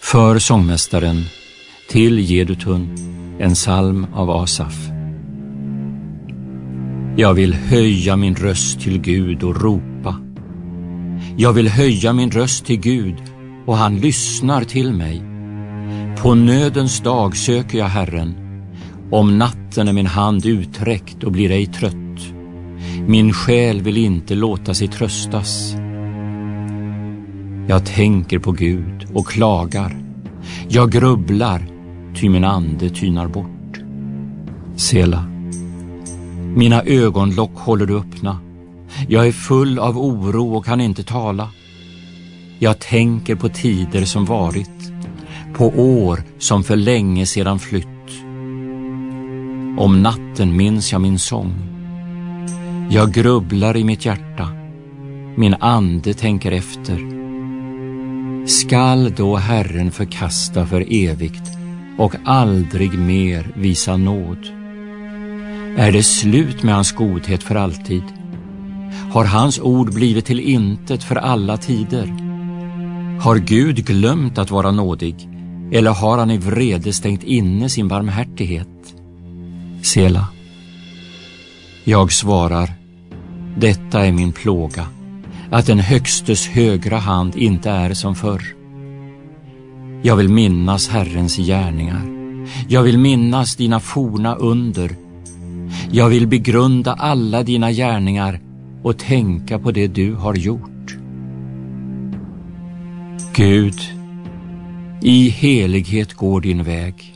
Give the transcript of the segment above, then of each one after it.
För sångmästaren till Jedutun, en psalm av Asaf. Jag vill höja min röst till Gud och ropa. Jag vill höja min röst till Gud och han lyssnar till mig. På nödens dag söker jag Herren. Om natten är min hand uträckt och blir ej trött. Min själ vill inte låta sig tröstas. Jag tänker på Gud och klagar. Jag grubblar, ty min ande tynar bort. Sela. Mina ögonlock håller du öppna. Jag är full av oro och kan inte tala. Jag tänker på tider som varit, på år som för länge sedan flytt. Om natten minns jag min sång. Jag grubblar i mitt hjärta. Min ande tänker efter. Skall då Herren förkasta för evigt och aldrig mer visa nåd? Är det slut med hans godhet för alltid? Har hans ord blivit till intet för alla tider? Har Gud glömt att vara nådig, eller har han i vrede stängt inne sin barmhärtighet? Sela. Jag svarar, detta är min plåga, att den högstes högra hand inte är som förr. Jag vill minnas Herrens gärningar. Jag vill minnas dina forna under. Jag vill begrunda alla dina gärningar och tänka på det du har gjort. Gud, i helighet går din väg.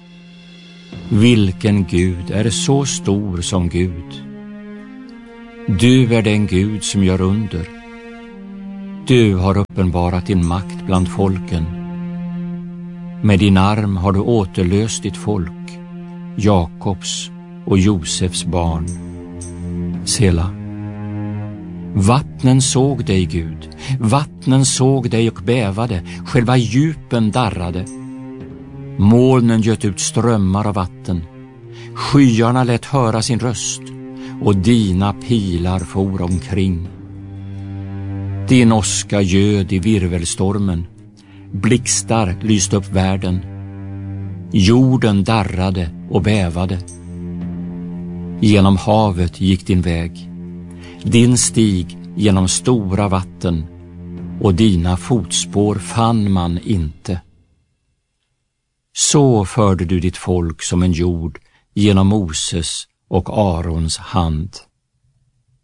Vilken Gud är så stor som Gud? Du är den Gud som gör under. Du har uppenbarat din makt bland folken. Med din arm har du återlöst ditt folk, Jakobs och Josefs barn. Sela. Vattnen såg dig, Gud. Vattnen såg dig och bävade. Själva djupen darrade. Molnen göt ut strömmar av vatten. Skyarna lät höra sin röst och dina pilar for omkring. Din åska göd i virvelstormen. Blixtar lyste upp världen. Jorden darrade och bävade. Genom havet gick din väg. Din stig genom stora vatten och dina fotspår fann man inte. Så förde du ditt folk som en jord genom Moses och Arons hand.